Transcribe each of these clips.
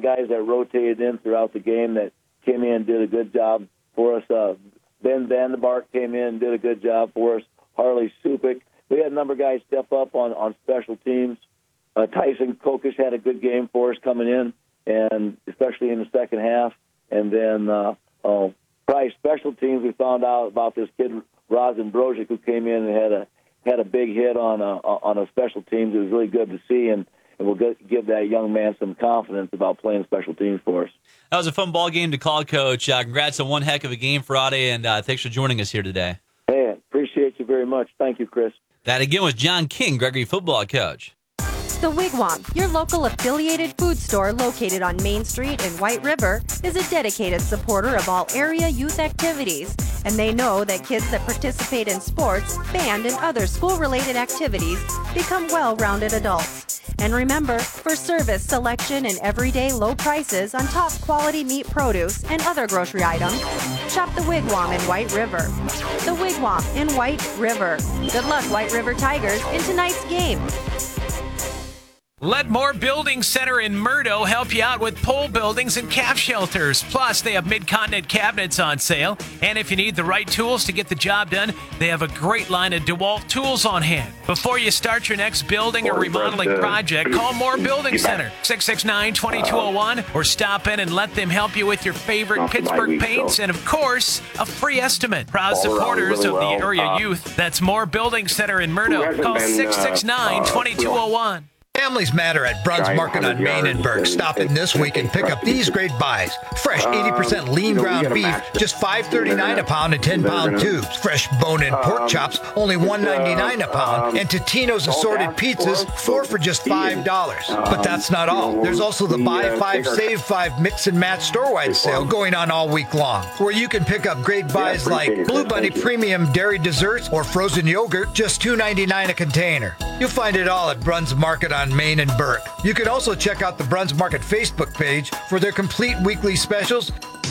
guys that rotated in throughout the game that came in and did a good job for us. Ben Vandenbark came in and did a good job for us. Harley Supik. We had a number of guys step up on special teams. Tyson Kokish had a good game for us coming in, and especially in the second half. And then probably special teams, we found out about this kid, Rosin Brozic, who came in and had a big hit on a special teams. It was really good to see, and we'll give that young man some confidence about playing special teams for us. That was a fun ball game to call, Coach. Congrats on one heck of a game Friday, and thanks for joining us here today. Hey, appreciate you very much. Thank you, Chris. That again was John King, Gregory football coach. The Wigwam, your local affiliated food store located on Main Street in White River, is a dedicated supporter of all area youth activities. And they know that kids that participate in sports, band, and other school-related activities become well-rounded adults. And remember, for service, selection, and everyday low prices on top quality meat produce and other grocery items, shop the Wigwam in White River. The Wigwam in White River. Good luck, White River Tigers, in tonight's game. Let More Building Center in Murdo help you out with pole buildings and calf shelters. Plus, they have mid-continent cabinets on sale. And if you need the right tools to get the job done, they have a great line of DeWalt tools on hand. Before you start your next building or remodeling project, call More Building Center, 669-2201, or stop in and let them help you with your favorite Pittsburgh paints and, of course, a free estimate. Proud supporters of the area youth. That's More Building Center in Murdo. Call 669-2201. Families matter at Bruns Market on Main and Burke. Stop in this week and pick up these great buys. Fresh 80% lean ground beef, just $5.39 a pound in 10-pound tubes. Fresh bone-in pork chops, only $1.99 a pound. And Totino's assorted pizzas, 4 for just $5. But that's not all. There's also the Buy 5, Save 5 Mix and Match store-wide sale going on all week long, where you can pick up great buys like Blue Bunny Premium Dairy Desserts or frozen yogurt, just $2.99 a container. You'll find it all at Bruns Market on Main and Burke. You can also check out the Bruns Market Facebook page for their complete weekly specials.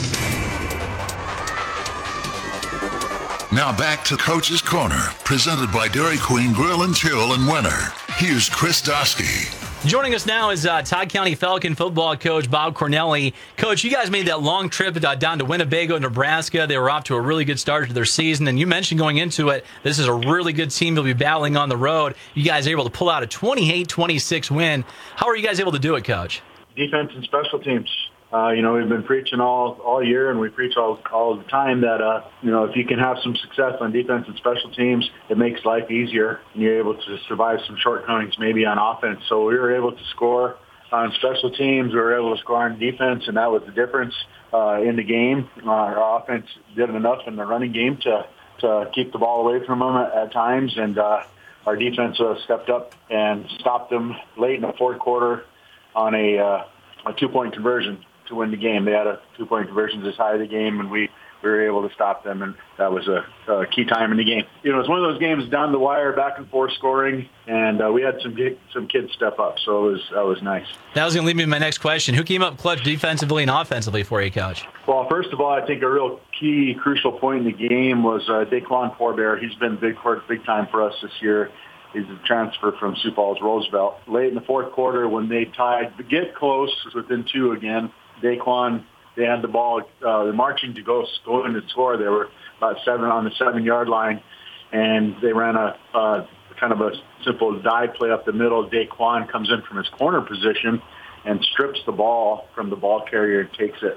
Now back to Coach's Corner, presented by Dairy Queen Grill and Chill in Winter. Here's Chris Dosky. Joining us now is Todd County Falcon football coach Bob Cornelli. Coach, you guys made that long trip down to Winnebago, Nebraska. They were off to a really good start to their season, and you mentioned going into it, this is a really good team you'll be battling on the road. You guys are able to pull out a 28-26 win. How are you guys able to do it, Coach? Defense and special teams. We've been preaching all year, and we preach all the time that, if you can have some success on defense and special teams, it makes life easier, and you're able to survive some shortcomings maybe on offense. So we were able to score on special teams. We were able to score on defense, and that was the difference in the game. Our offense did enough in the running game to keep the ball away from them at times, and our defense stepped up and stopped them late in the fourth quarter on a 2-point conversion to win the game. They had a 2-point conversion this high of the game, and we were able to stop them, and that was a key time in the game. It's one of those games down the wire, back and forth scoring, and we had some kids step up, so that was nice. That was going to lead me to my next question. Who came up clutch defensively and offensively for you, Coach? Well, first of all, I think a real key, crucial point in the game was Daquan Forbear. He's been big time for us this year. He's a transfer from Sioux Falls Roosevelt. Late in the fourth quarter, when they tied, get close, within 2 again, Daquan, they had the ball, they're marching to go in and score. They were about 7 on the 7-yard line, and they ran a kind of a simple dive play up the middle. Daquan comes in from his corner position and strips the ball from the ball carrier and takes it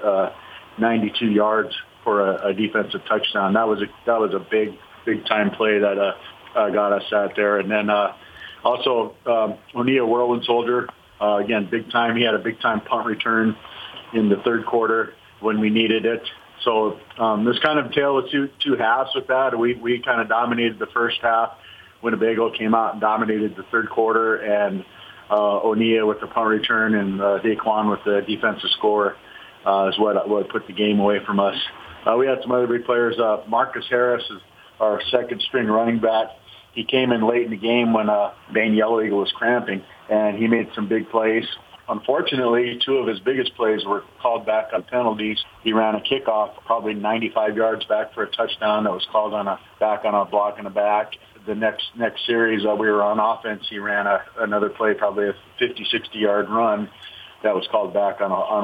92 yards for a defensive touchdown. That was a big time play that got us out there. And then also O'Neill Whirlwind Soldier, again, big time. He had a big time punt return in the third quarter when we needed it. So there's kind of a tale of two halves with that. We kind of dominated the first half. Winnebago came out and dominated the third quarter, and O'Neill with the punt return and Daquan with the defensive score is what put the game away from us. We had some other big players. Marcus Harris is our second-string running back. He came in late in the game when Bane Yellow Eagle was cramping, and he made some big plays. Unfortunately, 2 of his biggest plays were called back on penalties. He ran a kickoff probably 95 yards back for a touchdown that was called on a block in the back. The next series we were on offense, he ran another play, probably a 50, 60-yard run that was called back on